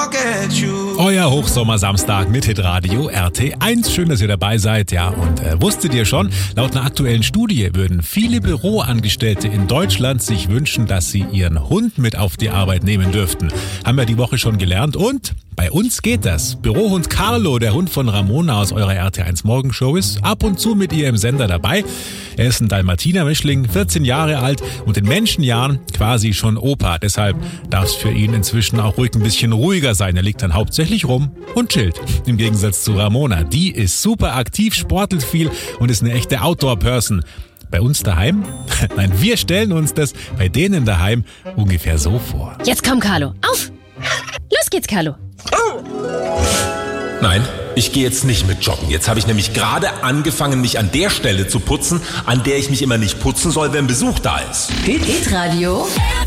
forget you. Euer Hochsommersamstag mit Hitradio RT1. Schön, dass ihr dabei seid. Ja, und wusstet ihr schon, laut einer aktuellen Studie würden viele Büroangestellte in Deutschland sich wünschen, dass sie ihren Hund mit auf die Arbeit nehmen dürften. Haben wir die Woche schon gelernt und bei uns geht das. Bürohund Carlo, der Hund von Ramona aus eurer RT1 Morgenshow, ist ab und zu mit ihr im Sender dabei. Er ist ein Dalmatiner-Mischling, 14 Jahre alt und in Menschenjahren quasi schon Opa. Deshalb darf es für ihn inzwischen auch ruhig ein bisschen ruhiger sein. Er liegt dann hauptsächlich rum und chillt. Im Gegensatz zu Ramona. Die ist super aktiv, sportelt viel und ist eine echte Outdoor-Person. Bei uns daheim? Nein, wir stellen uns das bei denen daheim ungefähr so vor. Jetzt komm, Carlo. Auf! Los geht's, Carlo. Nein, ich gehe jetzt nicht mit joggen. Jetzt habe ich nämlich gerade angefangen, mich an der Stelle zu putzen, an der ich mich immer nicht putzen soll, wenn Besuch da ist. Hitradio